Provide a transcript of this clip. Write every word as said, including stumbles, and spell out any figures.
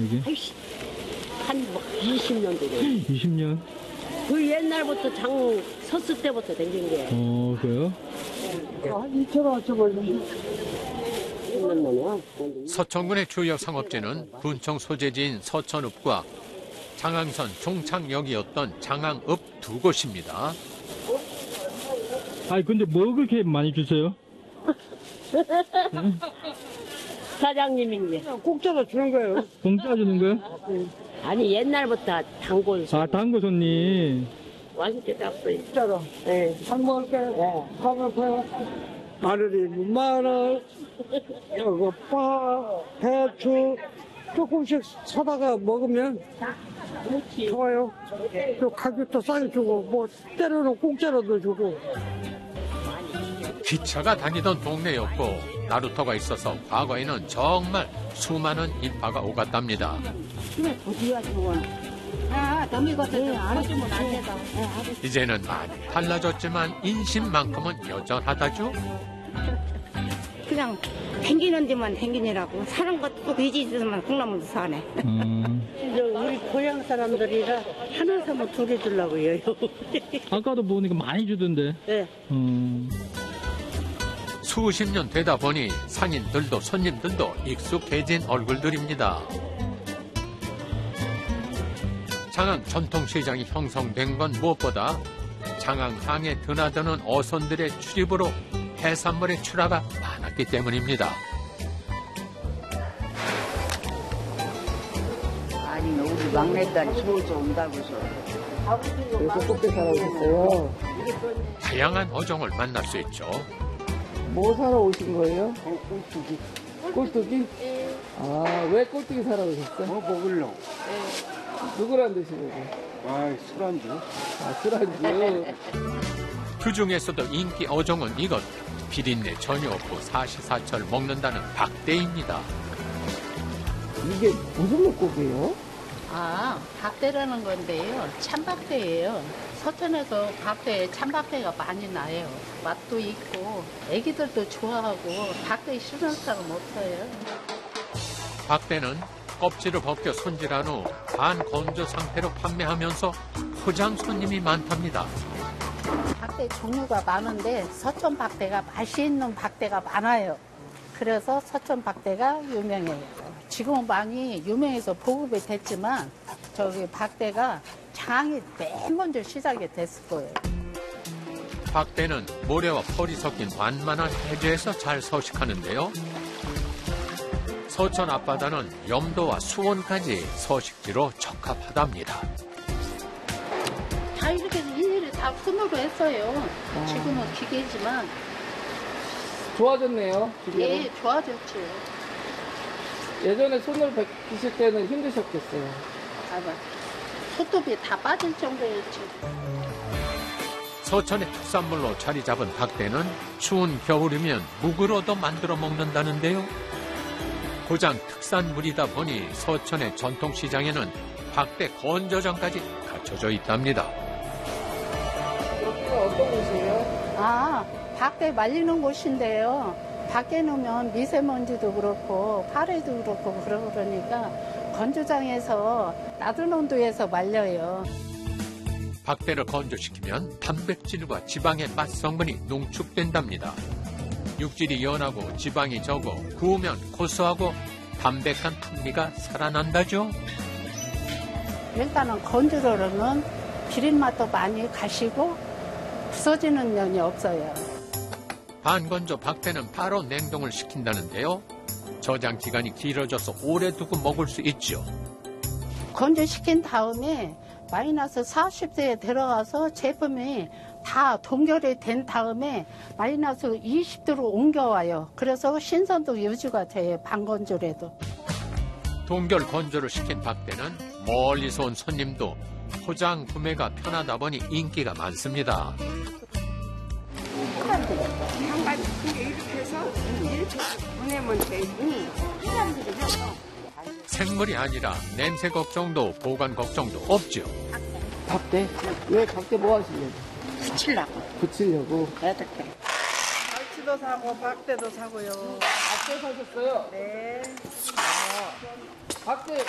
여기? 아이씨, 한 이십 년 되네. 이십 년? 그 옛날부터 장 섰을 때부터 댕긴 게. 어, 그래요? 서천군의 주요 상업지는 군청 소재지인 서천읍과 장항선 종착역이었던 장항읍 두 곳입니다. 아니, 근데 뭐 그렇게 많이 주세요? 사장님인데. 공짜로 주는 거예요. 공짜 주는 거예요? 아니, 옛날부터 단골. 아, 단골 손님. 맛있게 잡수요. 공짜로. 네. 밥 먹을게. 밥 먹을게. 마늘이 마늘, 이거 파, 배추 조금씩 사다가 먹으면 좋아요. 또 가격도 싸게 주고 뭐 때로는 공짜로도 주고. 기차가 다니던 동네였고 나루터가 있어서 과거에는 정말 수많은 인파가 오갔답니다. 이제는 많이 달라졌지만 인심만큼은 여전하다죠. 그냥 댕기는 데만 댕기느라고 사는 것도 돼지지만 콩나물도 사네. 음. 이제 우리 고향 사람들이라 하나 사면 두 개 주려고 해요. 아까도 보니까 많이 주던데. 네. 음. 수십 년 되다 보니 상인들도 손님들도 익숙해진 얼굴들입니다. 장항 전통시장이 형성된 건 무엇보다 장항항에 드나드는 어선들의 출입으로 해산물의 출하가 많았기 때문입니다. 아니, 우리 막내딸이 서울서 온다고 해서. 그래서 꽃게 사러 오셨어요? 다양한 어종을 만날 수 있죠. 뭐 사러 오신 거예요? 꼴뚜기. 꼴뚜기? 아, 왜 꼴뚜기 사러 오셨어? 뭐 먹으려고? 누구랑 드시려고? 아, 술안주. 아, 술안주. 그 중에서도 인기 어종은 이것. 비린내 전혀 없고 사시사철 먹는다는 박대입니다. 이게 무슨 물고기예요? 아, 박대라는 건데요. 참박대예요. 서천에서 박대, 참박대가 많이 나요. 맛도 있고 애기들도 좋아하고 박대 싫어하는 사람 없어요. 박대는 껍질을 벗겨 손질한 후 반건조 상태로 판매하면서 포장 손님이 많답니다. 박대 종류가 많은데 서천 박대가 맛이 있는 박대가 많아요. 그래서 서천 박대가 유명해요. 지금은 많이 유명해서 보급이 됐지만 저기 박대가 장이 맨 먼저 시작이 됐을 거예요. 박대는 모래와 펄이 섞인 완만한 해저에서 잘 서식하는데요. 서천 앞바다는 염도와 수온까지 서식지로 적합하답니다. 다 이렇게 일일이 다 손으로 했어요. 지금은 기계지만 좋아졌네요. 지금. 예, 좋아졌죠. 예전에 손을 뵙기실 때는 힘드셨겠어요. 아마 손톱이 다 빠질 정도였죠. 서천의 특산물로 자리 잡은 박대는 추운 겨울이면 묵으로도 만들어 먹는다는데요. 고장 특산물이다 보니 서천의 전통시장에는 박대 건조장까지 갖춰져 있답니다. 여기가 어떤 곳이에요? 아, 박대 말리는 곳인데요. 밖에 놓으면 미세먼지도 그렇고 파래도 그렇고 그러니까 건조장에서 낮은 온도에서 말려요. 박대를 건조시키면 단백질과 지방의 맛 성분이 농축된답니다. 육질이 연하고 지방이 적어 구우면 고소하고 담백한 풍미가 살아난다죠. 일단은 건조로는 비린맛도 많이 가시고 부서지는 면이 없어요. 반건조 박대는 바로 냉동을 시킨다는데요. 저장 기간이 길어져서 오래 두고 먹을 수 있죠. 건조시킨 다음에 마이너스 사십 도에 들어가서 제품이 다 동결이 된 다음에 마이너스 이십 도로 옮겨와요. 그래서 신선도 유지가 돼요. 반건조라도. 동결 건조를 시킨 박대는 멀리서 온 손님도 포장 구매가 편하다 보니 인기가 많습니다. 한 가지 이렇게 해서 이렇게 보내면 되지. 생물이 아니라 냄새 걱정도 보관 걱정도 없죠. 박대? 왜 박대 뭐 하시려고? 붙이려고. 붙이려고? 이렇게. 갈치도 사고 박대도 사고요. 박대 사셨어요? 네. 박대